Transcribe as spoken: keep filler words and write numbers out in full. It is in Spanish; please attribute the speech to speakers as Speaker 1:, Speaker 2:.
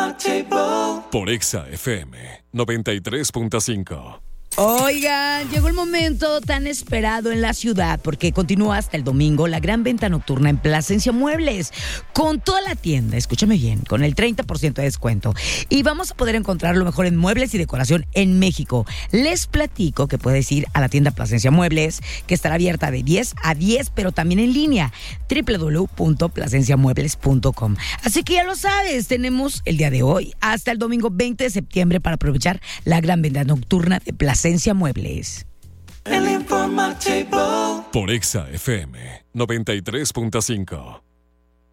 Speaker 1: Por Exa F M noventa y tres punto cinco.
Speaker 2: Oigan, llegó el momento tan esperado en la ciudad porque continúa hasta el domingo la gran venta nocturna en Plasencia Muebles con toda la tienda, escúchame bien, con el treinta por ciento de descuento y vamos a poder encontrar lo mejor en muebles y decoración en México. Les platico que puedes ir a la tienda Plasencia Muebles que estará abierta de diez a diez pero también en línea doble u doble u doble u punto plasencia muebles punto com. Así que ya lo sabes, tenemos el día de hoy hasta el domingo veinte de septiembre para aprovechar la gran venta nocturna de Plasencia Muebles.
Speaker 1: Por Exa F M noventa y tres punto cinco.